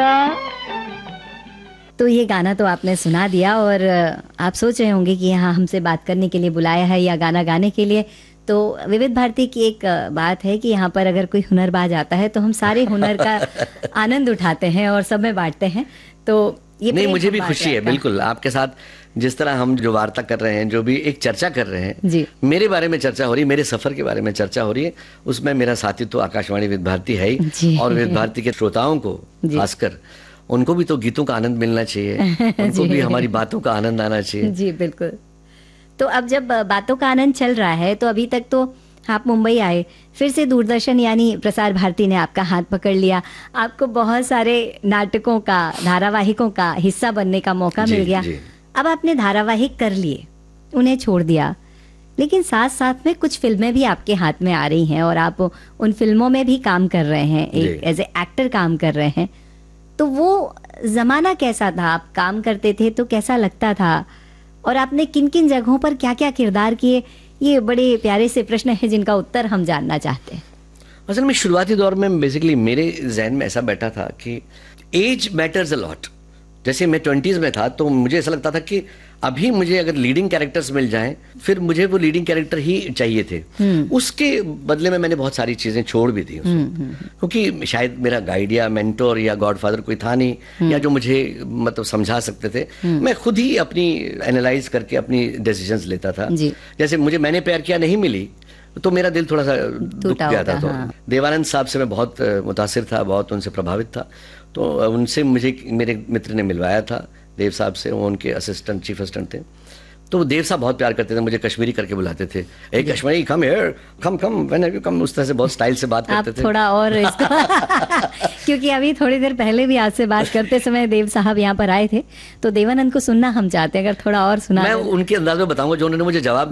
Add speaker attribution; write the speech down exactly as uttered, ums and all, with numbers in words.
Speaker 1: तरह। तो ये गाना तो आपने सुना दिया और आप सोच रहे होंगे कि यहाँ हमसे बात करने के लिए बुलाया है या गाना गाने के लिए। तो विविध भारती की एक बात है कि यहाँ पर अगर कोई हुनरबाज आता है तो हम सारे हुनर का आनंद उठाते हैं और सब में बांटते हैं। तो ये
Speaker 2: नहीं, मुझे भी खुशी है बिल्कुल आपके साथ जिस तरह हम जो वार्ता कर रहे हैं, जो भी एक चर्चा कर रहे हैं
Speaker 1: जी।
Speaker 2: मेरे बारे में चर्चा हो रही है, मेरे सफर के बारे में चर्चा हो रही है, उसमें मेरा साथी तो आकाशवाणी विविध भारती है ही, और विविध भारती के श्रोताओं को खासकर उनको भी तो गीतों का आनंद मिलना चाहिए, उनको भी हमारी बातों का आनंद आना चाहिए।
Speaker 1: जी बिल्कुल। तो अब जब बातों का आनंद चल रहा है तो अभी तक तो आप मुंबई आए, फिर से दूरदर्शन यानी प्रसार भारती ने आपका हाथ पकड़ लिया, आपको बहुत सारे नाटकों का, धारावाहिकों का हिस्सा बनने का मौका मिल गया। अब आपने धारावाहिक कर लिए, उन्हें छोड़ दिया, लेकिन साथ साथ में कुछ फिल्में भी आपके हाथ में आ रही हैं और आप उन फिल्मों में भी काम कर रहे हैं, एक एज ए एक्टर काम कर रहे हैं। तो वो जमाना कैसा था? आप काम करते थे तो कैसा लगता था, और आपने किन किन जगहों पर क्या क्या किरदार किए? ये बड़े प्यारे से प्रश्न हैं जिनका उत्तर हम जानना चाहते हैं।
Speaker 2: असल में शुरुआती दौर में बेसिकली मेरे जहन में ऐसा बैठा था कि एज मैटर्स अ लॉट। जैसे मैं ट्वेंटीज में था तो मुझे ऐसा लगता था कि अभी मुझे अगर लीडिंग कैरेक्टर्स मिल जाएं फिर मुझे वो लीडिंग कैरेक्टर ही चाहिए थे। उसके बदले में मैंने बहुत सारी चीजें छोड़ भी दी क्योंकि शायद मेरा गाइड या मेंटोर या गॉडफादर कोई था नहीं, या जो मुझे मतलब समझा सकते थे। मैं खुद ही अपनी एनालाइज करके अपनी डिसीजंस लेता था। जैसे मुझे मैंने प्यार किया नहीं मिली तो मेरा दिल थोड़ा सा दुख गया था। तो हाँ। देवानंद साहब से मैं बहुत मुतासिर था, बहुत उनसे प्रभावित था। तो उनसे मुझे मेरे मित्र ने मिलवाया था, देव साहब से, वो उनके असिस्टेंट चीफ असिस्टेंट थे। तो देव साहब बहुत प्यार करते थे, मुझे कश्मीरी करके बुलाते थे, ए Kashmiri come here, come come when have you come, उस तरह से बहुत स्टाइल से बात करते थे।
Speaker 1: थोड़ा और इसको क्योंकि अभी थोड़ी देर पहले भी आपसे बात करते समय देव साहब यहाँ पर आए थे, तो देवानंद को सुनना हम चाहते हैं, अगर थोड़ा और सुना।
Speaker 2: मैं उनके अंदाज में बताऊंगा जो उन्होंने मुझे जवाब